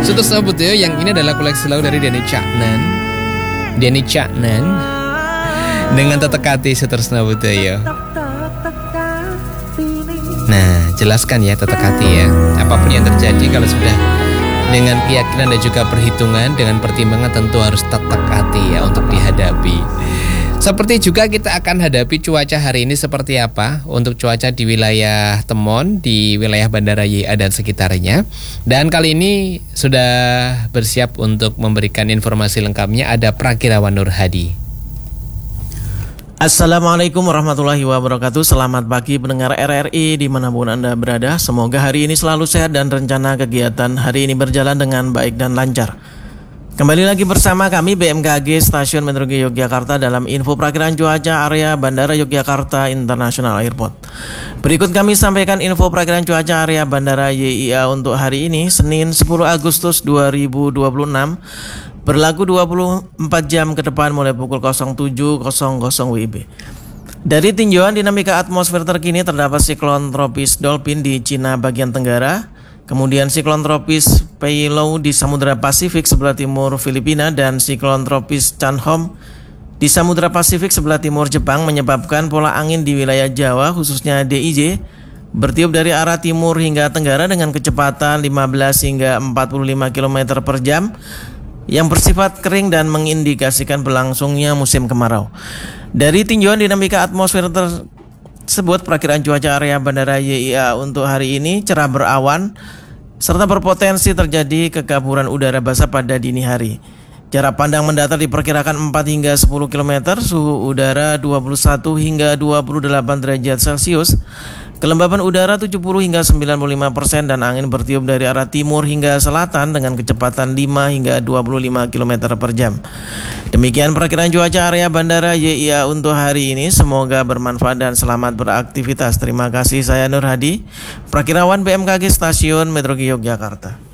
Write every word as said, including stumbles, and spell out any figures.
Sudah sebut ya, yang ini adalah koleksi lagu dari Denny Caknan. Denny Caknan dengan Tetekati Sutersna Budaya. Nah, jelaskan ya Tetekati ya. Apapun yang terjadi kalau sudah dengan keyakinan dan juga perhitungan, dengan pertimbangan tentu harus tetekati ya untuk dihadapi. Seperti juga kita akan hadapi cuaca hari ini seperti apa untuk cuaca di wilayah Temon, di wilayah Bandara Y A dan sekitarnya. Dan kali ini sudah bersiap untuk memberikan informasi lengkapnya ada Prakirawan Nur Hadi. Assalamualaikum warahmatullahi wabarakatuh. Selamat pagi pendengar R R I dimanapun Anda berada. Semoga hari ini selalu sehat dan rencana kegiatan hari ini berjalan dengan baik dan lancar. Kembali lagi bersama kami B M K G Stasiun Meteorologi Yogyakarta dalam info perakiraan cuaca area Bandara Yogyakarta International Airport. Berikut kami sampaikan info perakiraan cuaca area Bandara Y I A untuk hari ini Senin sepuluh Agustus dua ribu dua puluh enam. Berlaku dua puluh empat jam ke depan mulai pukul tujuh W I B. Dari tinjauan dinamika atmosfer terkini terdapat siklon tropis Dolphin di Cina bagian tenggara, kemudian siklon tropis Pei-Lou di Samudra Pasifik sebelah timur Filipina dan siklon tropis Chan-Hom di Samudra Pasifik sebelah timur Jepang menyebabkan pola angin di wilayah Jawa khususnya D I J bertiup dari arah timur hingga tenggara dengan kecepatan lima belas hingga empat puluh lima kilometer per jam yang bersifat kering dan mengindikasikan berlangsungnya musim kemarau. Dari tinjauan dinamika atmosfer tersebut, perakiraan cuaca area Bandara Y I A untuk hari ini cerah berawan serta berpotensi terjadi kegaburan udara basah pada dini hari. Jarak pandang mendatar diperkirakan empat hingga sepuluh kilometer, suhu udara dua puluh satu hingga dua puluh delapan derajat Celcius, kelembapan udara tujuh puluh hingga sembilan puluh lima persen dan angin bertiup dari arah timur hingga selatan dengan kecepatan lima hingga dua puluh lima kilometer per jam. Demikian perakiraan cuaca area Bandara Y I A untuk hari ini. Semoga bermanfaat dan selamat beraktivitas. Terima kasih, saya Nur Hadi, Prakirawan B M K G Stasiun Meteorologi Yogyakarta.